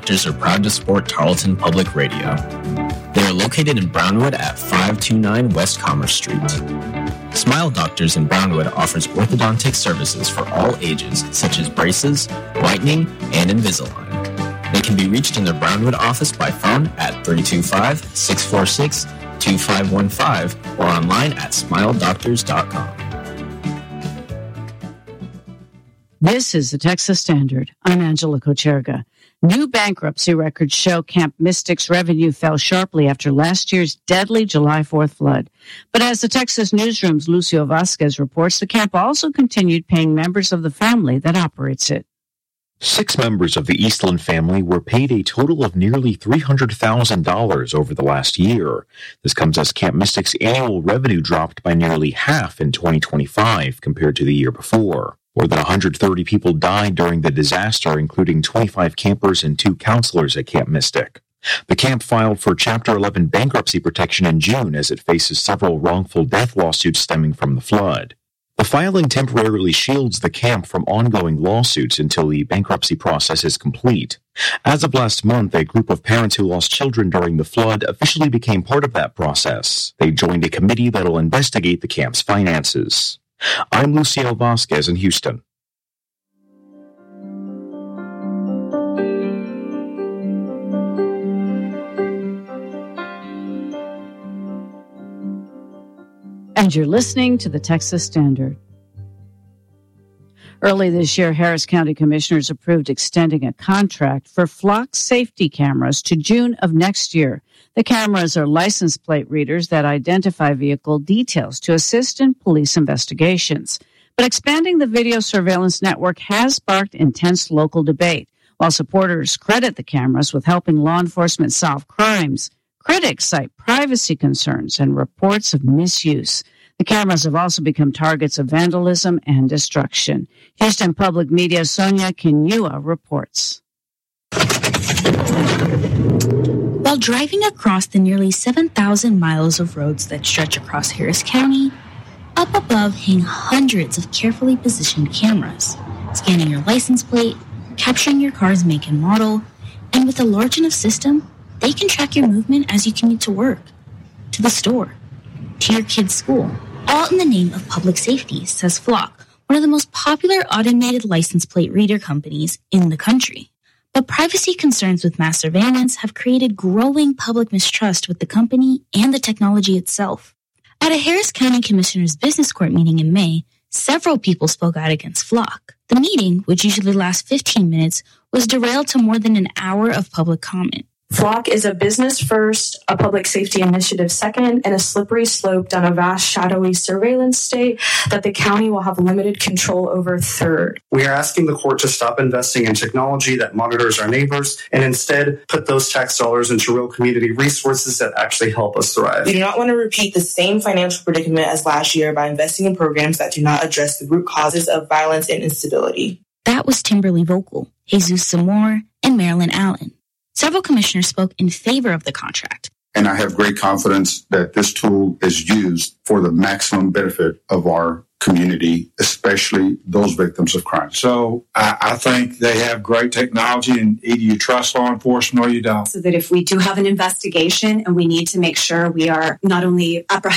Doctors are proud to support Tarleton Public Radio. They are located in Brownwood at 529 West Commerce Street. Smile Doctors in Brownwood offers orthodontic services for all ages, such as braces, whitening, and Invisalign. They can be reached in their Brownwood office by phone at 325-646-2515 or online at smiledoctors.com. This is the Texas Standard. I'm Angela Kocherga. New bankruptcy records show Camp Mystic's revenue fell sharply after last year's deadly July 4th flood. But as the Texas Newsroom's Lucio Vasquez reports, the camp also continued paying members of the family that operates it. 6 members of the Eastland family were paid a total of nearly $300,000 over the last year. This comes as Camp Mystic's annual revenue dropped by nearly half in 2025 compared to the year before. More than 130 people died during the disaster, including 25 campers and 2 counselors at Camp Mystic. The camp filed for Chapter 11 bankruptcy protection in June as it faces several wrongful death lawsuits stemming from the flood. The filing temporarily shields the camp from ongoing lawsuits until the bankruptcy process is complete. As of last month, a group of parents who lost children during the flood officially became part of that process. They joined a committee that will investigate the camp's finances. I'm Lucio Vasquez in Houston. And you're listening to the Texas Standard. Early this year, Harris County Commissioners approved extending a contract for Flock safety cameras to June of next year. The cameras are license plate readers that identify vehicle details to assist in police investigations. But expanding the video surveillance network has sparked intense local debate. While supporters credit the cameras with helping law enforcement solve crimes, critics cite privacy concerns and reports of misuse. The cameras have also become targets of vandalism and destruction. Houston Public Media Sonia Kinua reports. While driving across the nearly 7,000 miles of roads that stretch across Harris County, up above hang hundreds of carefully positioned cameras, scanning your license plate, capturing your car's make and model, and with a large enough system, they can track your movement as you commute to work, to the store, to your kid's school, all in the name of public safety, says Flock, one of the most popular automated license plate reader companies in the country. But privacy concerns with mass surveillance have created growing public mistrust with the company and the technology itself. At a Harris County Commissioners Business Court meeting in May, several people spoke out against Flock. The meeting, which usually lasts 15 minutes, was derailed to more than an hour of public comment. Flock is a business first, a public safety initiative second, and a slippery slope down a vast, shadowy surveillance state that the county will have limited control over third. We are asking the court to stop investing in technology that monitors our neighbors and instead put those tax dollars into real community resources that actually help us thrive. We do not want to repeat the same financial predicament as last year by investing in programs that do not address the root causes of violence and instability. That was Timberly Vocal, Jesus Zamore, and Marilyn Allen. Several commissioners spoke in favor of the contract. And I have great confidence that this tool is used for the maximum benefit of our community, especially those victims of crime. So I think they have great technology, and either you trust law enforcement or you don't. So that if we do have an investigation and we need to make sure we are not only apprehending